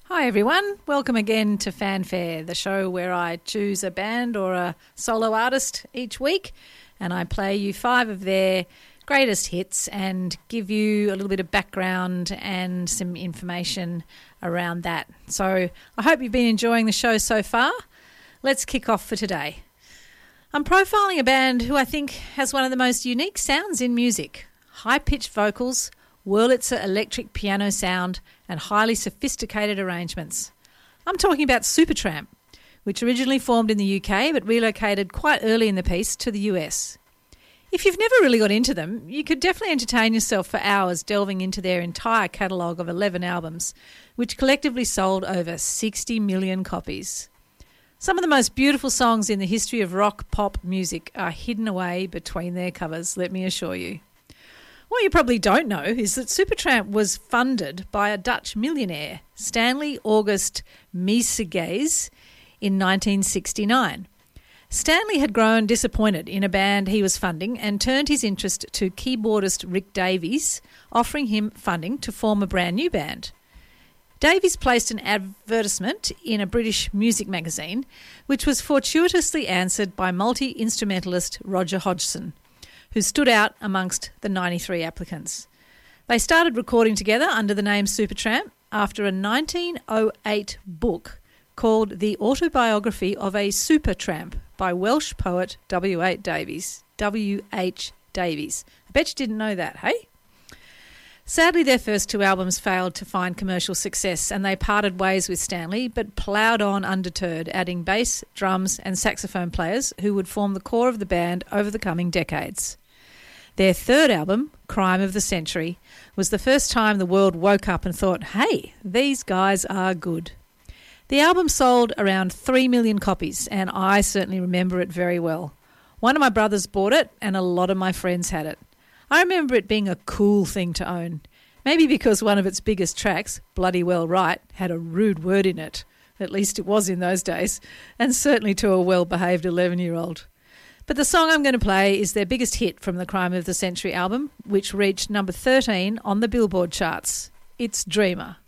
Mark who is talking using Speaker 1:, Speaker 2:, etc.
Speaker 1: Hi everyone, welcome again to Fanfare, the show where I choose a band or a solo artist each week and I play you 5 of their greatest hits and give you a little bit of background and some information around that. So I hope you've been enjoying the show so far. Let's kick off for today. I'm profiling a band who I think has one of the most unique sounds in music. High-pitched vocals, Wurlitzer electric piano sound and highly sophisticated arrangements. I'm talking about Supertramp, which originally formed in the UK but relocated quite early in the piece to the US. If you've never really got into them, you could definitely entertain yourself for hours delving into their entire catalogue of 11 albums, which collectively sold over 60 million copies. Some of the most beautiful songs in the history of rock pop music are hidden away between their covers, let me assure you. What you probably don't know is that Supertramp was funded by a Dutch millionaire, Stanley August Meiseguys, in 1969. Stanley had grown disappointed in a band he was funding and turned his interest to keyboardist Rick Davies, offering him funding to form a brand new band. Davies placed an advertisement in a British music magazine, which was fortuitously answered by multi-instrumentalist Roger Hodgson, who stood out amongst the 93 applicants. They started recording together under the name Supertramp after a 1908 book called The Autobiography of a Supertramp by Welsh poet W.H. Davies. I bet you didn't know that, hey? Sadly, their first 2 albums failed to find commercial success and they parted ways with Stanley but ploughed on undeterred, adding bass, drums and saxophone players who would form the core of the band over the coming decades. Their 3rd album, Crime of the Century, was the first time the world woke up and thought, hey, these guys are good. The album sold around 3 million copies and I certainly remember it very well. One of my brothers bought it and a lot of my friends had it. I remember it being a cool thing to own, maybe because one of its biggest tracks, Bloody Well Right, had a rude word in it. At least it was in those days, and certainly to a well-behaved 11-year-old. But the song I'm going to play is their biggest hit from the Crime of the Century album, which reached number 13 on the Billboard charts. It's Dreamer.